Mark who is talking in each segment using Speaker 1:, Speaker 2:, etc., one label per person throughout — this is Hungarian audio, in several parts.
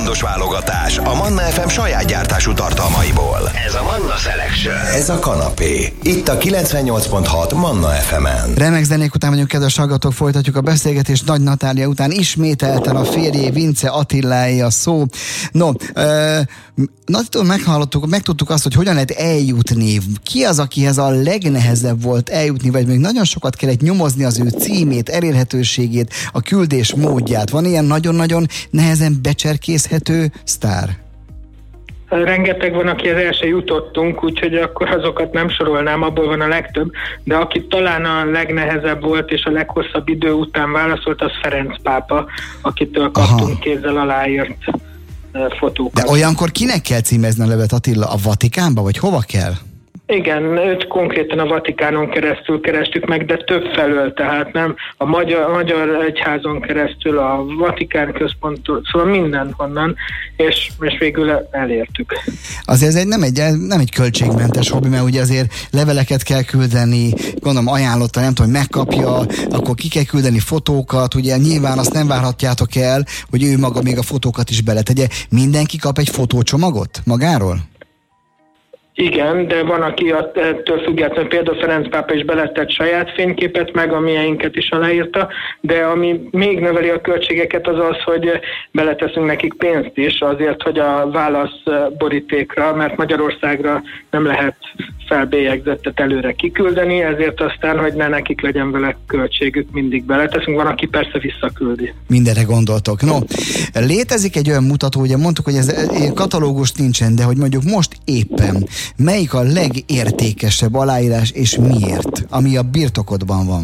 Speaker 1: 2-pontos válogatás a Manna FM saját gyártású tartalmaiból. Ez a Manna Selection. Ez a kanapé. Itt a 98.6 Manna FM-en.
Speaker 2: Remek zenék után vagyunk, kedves hallgatók, folytatjuk a beszélgetést. Nagy Natália után ismételten a férjé, Vince Attiláé a szó. No, Natitól megtudtuk azt, hogy hogyan lehet eljutni. Ki az, akihez a legnehezebb volt eljutni, vagy még nagyon sokat kellett nyomozni az ő címét, elérhetőségét, a küldés módját. Van ilyen nagyon-nagyon nehezen becserkészhető sztár?
Speaker 3: Rengeteg van, akihez el se jutottunk, úgyhogy akkor azokat nem sorolnám, abból van a legtöbb, de aki talán a legnehezebb volt és a leghosszabb idő után válaszolt, az Ferenc pápa, akitől kaptunk kézzel aláírt fotókat.
Speaker 2: De olyankor kinek kell címezni a levelet, Attila? A Vatikánba, vagy hova kell?
Speaker 3: Igen, őt konkrétan a Vatikánon keresztül kerestük meg, de több felől, tehát nem a magyar egyházon keresztül, a Vatikán központtól, szóval mindenhonnan, és végül elértük.
Speaker 2: Azért ez nem egy költségmentes hobbi, mert ugye azért leveleket kell küldeni, gondolom ajánlotta, nem tudom, hogy megkapja, akkor ki kell küldeni fotókat, ugye nyilván azt nem várhatjátok el, hogy ő maga még a fotókat is beletegye. Mindenki kap egy fotócsomagot magáról?
Speaker 3: Igen, de van, aki ettől függetlenül, például Ferenc pápa is beletett saját fényképet, meg a mieinket is aláírta, de ami még növeli a költségeket az az, hogy beleteszünk nekik pénzt is azért, hogy a válaszborítékra, mert Magyarországra nem lehet felbélyegzettet előre kiküldeni, ezért aztán, hogy ne nekik legyen vele költségük, mindig beleteszünk, van, aki persze visszaküldi. Mindenre
Speaker 2: gondoltok. No, létezik egy olyan mutató, ugye mondtuk, hogy ez katalógus nincsen, de hogy mondjuk most éppen melyik a legértékesebb aláírás és miért, ami a birtokodban van?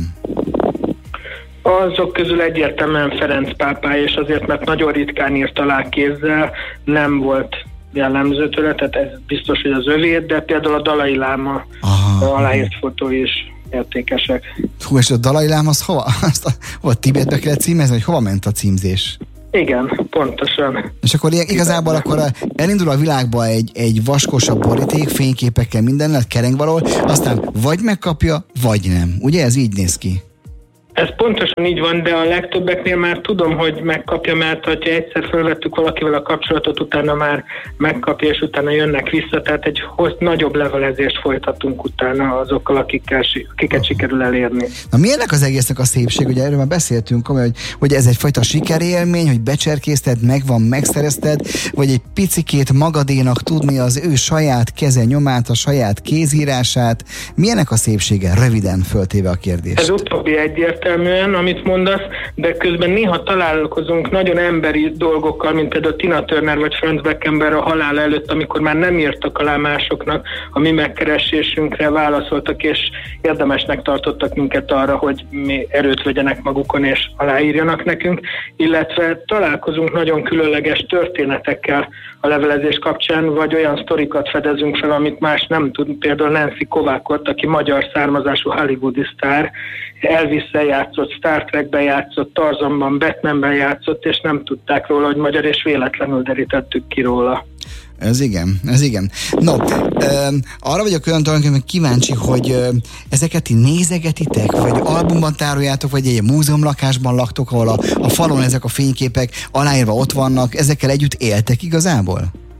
Speaker 3: Azok közül egyértelműen Ferenc pápá, és azért, mert nagyon ritkán írt alá kézzel, nem volt jellemző tőle, tehát ez biztos, hogy az övét, de például a Dalai Láma aláírt fotói is értékesek.
Speaker 2: Hú, és a Dalai Láma az hova Tibetbe kellett címezni, vagy hova ment a címzés?
Speaker 3: Igen, pontosan.
Speaker 2: És akkor igazából akkor elindul a világba egy vaskosabb boríték, fényképekkel, mindennel, kereng valahol, aztán vagy megkapja, vagy nem. Ugye ez így néz ki?
Speaker 3: Ez pontosan így van, de a legtöbbeknél már tudom, hogy megkapja, mert ha egyszer felvettük valakivel a kapcsolatot, utána már megkapja, és utána jönnek vissza, tehát egy nagyobb levelezést folytatunk utána azokkal, akiket sikerül elérni.
Speaker 2: Na mi ennek az egésznek a szépség? Ugye erről már beszéltünk, hogy ez egyfajta sikerélmény, hogy becserkészted, megvan, megszerezted, vagy egy picikét magadénak tudni az ő saját keze nyomát, a saját kézírását. Mi ennek a szépsége? Röviden föltéve a kérdést.
Speaker 3: Ez utóbbi egyértelműen, amit mondasz, de közben néha találkozunk nagyon emberi dolgokkal, mint például Tina Turner vagy Franz Beckenbauer a halál előtt, amikor már nem írtak alá másoknak, a mi megkeresésünkre válaszoltak, és érdemesnek tartottak minket arra, hogy mi erőt vegyenek magukon és aláírjanak nekünk, illetve találkozunk nagyon különleges történetekkel a levelezés kapcsán, vagy olyan sztorikat fedezünk fel, amit más nem tud. Például Nancy Kovácsot, aki magyar származású hollywoodi sztár, Elvis-szel játszott, Star Trekben játszott, Tarzanban, Batmanben játszott, és nem tudták róla, hogy magyar, és véletlenül derítettük ki róla.
Speaker 2: Ez igen. No, arra vagyok olyan tulajdonképpen kíváncsi, hogy ezeket ti nézegetitek, vagy albumban tároljátok, vagy egy múzeumlakásban laktok, ahol a falon ezek a fényképek aláírva ott vannak, ezekkel együtt éltek igazából?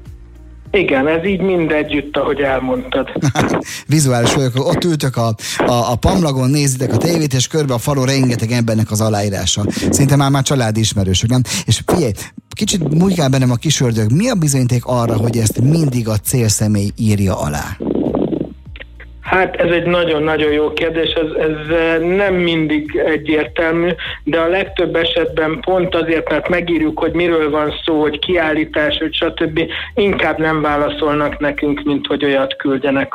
Speaker 3: Igen, ez így mind együtt, ahogy elmondtad.
Speaker 2: Vizuális vagyok, ott ültök a pamlagon, nézitek a tévét, és körbe a falon rengeteg embernek az aláírása. Szinte már családi ismerősök, nem? És figyelj, kicsit múlykál bennem a kis ördög. Mi a bizonyíték arra, hogy ezt mindig a célszemély írja alá?
Speaker 3: Hát ez egy nagyon-nagyon jó kérdés, ez nem mindig egyértelmű, de a legtöbb esetben pont azért, mert megírjuk, hogy miről van szó, hogy kiállítás, hogy stb. Inkább nem válaszolnak nekünk, mint hogy olyat küldjenek,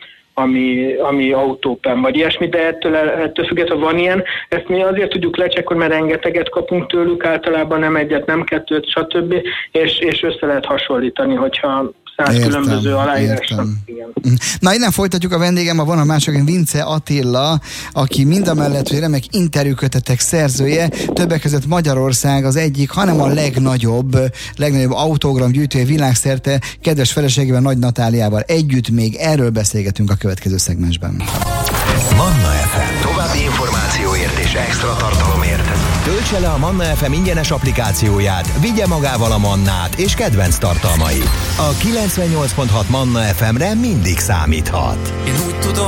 Speaker 3: ami autópen vagy ilyesmi, de ettől függetlenül van ilyen. Ezt mi azért tudjuk lecsekkolni, mert rengeteget kapunk tőlük, általában nem egyet, nem kettőt, stb. És össze lehet hasonlítani, hogyha 100 különböző aláírásnak.
Speaker 2: Na, innen folytatjuk, a vendégem, van a másik, Vince Attila, aki mindamellett, hogy remek interjúkötetek szerzője, többek között Magyarország az egyik, hanem a legnagyobb autogramgyűjtője világszerte, kedves feleségével, Nagy Natáliával együtt még erről beszélgetünk a következő szegmensben.
Speaker 1: Manna FM. További információért és extra tartalomért Töltse le a Manna FM ingyenes applikációját, vigye magával a Mannát és kedvenc tartalmait. A 98.6 Manna FM-re mindig számíthat.
Speaker 4: Én úgy tudom,